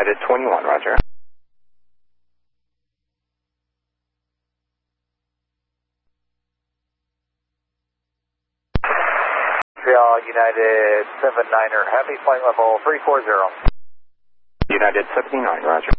United 21, roger. Montreal United 79er Heavy, flight level 340. United 79, roger.